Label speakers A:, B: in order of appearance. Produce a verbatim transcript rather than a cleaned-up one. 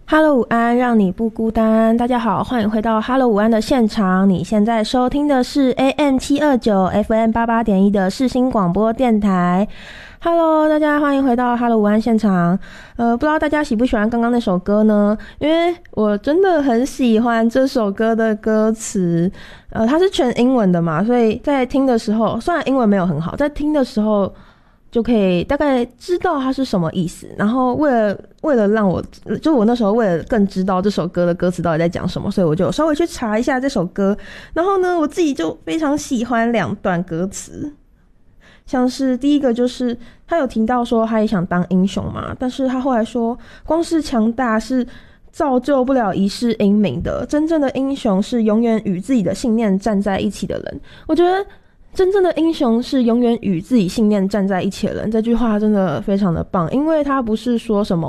A: Hello 午安，让你不孤单。大家好，欢迎回到 Hello 午安的现场。你现在收听的是 A M 七二九 F M 八八点一 的世新广播电台。Hello， 大家欢迎回到 Hello 午安现场。呃，不知道大家喜不喜欢刚刚那首歌呢？因为我真的很喜欢这首歌的歌词。呃，它是全英文的嘛，所以在听的时候，虽然英文没有很好，在听的时候就可以大概知道它是什么意思。然后为了为了让我，就我那时候为了更知道这首歌的歌词到底在讲什么，所以我就稍微去查一下这首歌。然后呢，我自己就非常喜欢两段歌词。像是第一个就是他有提到说他也想当英雄嘛，但是他后来说光是强大是造就不了一世英名的，真正的英雄是永远与自己的信念站在一起的人。我觉得真正的英雄是永远与自己信念站在一起的人，这句话真的非常的棒，因为他不是说什么